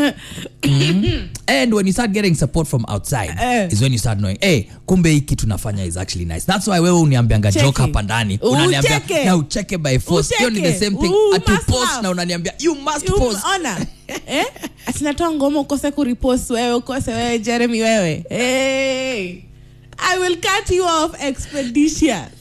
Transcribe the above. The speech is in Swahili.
And when you start getting support from outside is when you start knowing, hey, kumbe hiki tunafanya is actually nice. That's why wewe uniambianga joke hapa ndani. Unaniambia na ucheke by force. Hiyo ni the same thing. Atu post na unaniambia you must post. Asinatoa ngoma ukose ku repost wewe, ukose wewe Jeremy wewe. Hey, I will cut you off expeditious.